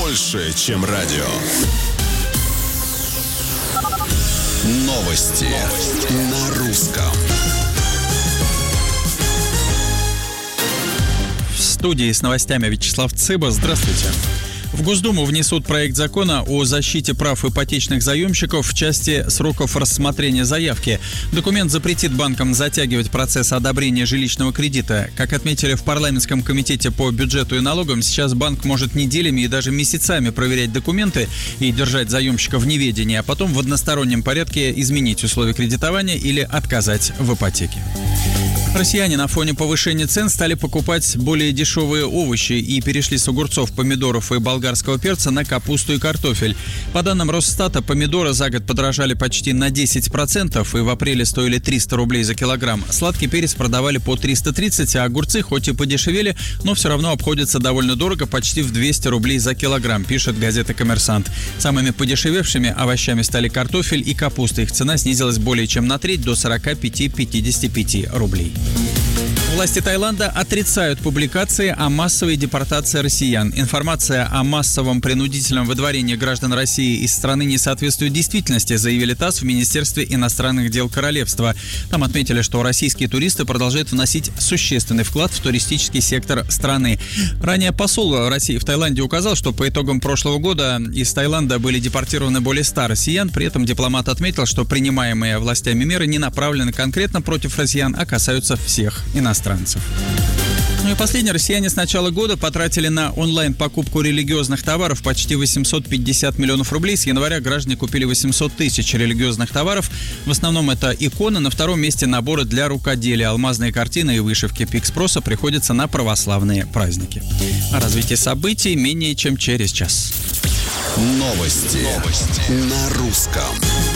больше, чем радио. Новости на русском. В студии с новостями Вячеслав Цыба. Здравствуйте. В Госдуму внесут проект закона о защите прав ипотечных заемщиков в части сроков рассмотрения заявки. Документ запретит банкам затягивать процесс одобрения жилищного кредита. Как отметили в парламентском комитете по бюджету и налогам, сейчас банк может неделями и даже месяцами проверять документы и держать заемщика в неведении, а потом в одностороннем порядке изменить условия кредитования или отказать в ипотеке. Россияне на фоне повышения цен стали покупать более дешевые овощи и перешли с огурцов, помидоров и болгарского перца на капусту и картофель. По данным Росстата, помидоры за год подорожали почти на 10% и в апреле стоили 300 рублей за килограмм. Сладкий перец продавали по 330, а огурцы хоть и подешевели, но все равно обходятся довольно дорого, почти в 200 рублей за килограмм, пишет газета «Коммерсант». Самыми подешевевшими овощами стали картофель и капуста. Их цена снизилась более чем на треть, до 45-55 рублей. Власти Таиланда отрицают публикации о массовой депортации россиян. Информация о массовом принудительном выдворении граждан России из страны не соответствует действительности, заявили ТАСС в Министерстве иностранных дел Королевства. Там отметили, что российские туристы продолжают вносить существенный вклад в туристический сектор страны. Ранее посол России в Таиланде указал, что по итогам прошлого года из Таиланда были депортированы более 100 россиян. При этом дипломат отметил, что принимаемые властями меры не направлены конкретно против россиян, а касаются всех иностранцев. Ну и последние. Россияне с начала года потратили на онлайн-покупку религиозных товаров почти 850 миллионов рублей. С января граждане купили 800 тысяч религиозных товаров. В основном это иконы. На втором месте наборы для рукоделия. Алмазные картины и вышивки. Пик спроса приходится на православные праздники. О развитии событий менее чем через час. Новости на русском.